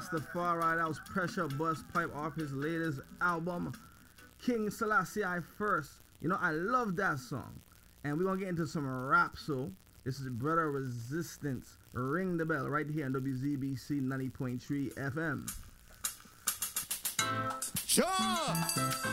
Rastafari. That was Pressure Bust Pipe off his latest album, King Selassie I First. You know, I love that song. And we're going to get into some rap, so this is Brother Resistance. Ring the bell right here on WZBC 90.3 FM. Sure!